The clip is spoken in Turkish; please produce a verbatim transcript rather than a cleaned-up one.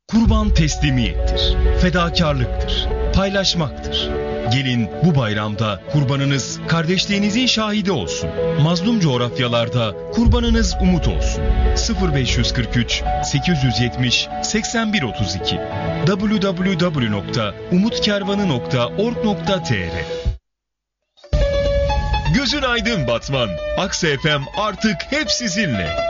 Kurban teslimiyettir, fedakarlıktır, paylaşmaktır. Gelin bu bayramda kurbanınız kardeşliğinizin şahidi olsun. Mazlum coğrafyalarda kurbanınız umut olsun. sıfır beş kırk üç sekiz yetmiş seksen bir otuz iki double-u double-u double-u nokta umutkervanı nokta org nokta tr. Gözün aydın Batman. Aksa F M artık hep sizinle.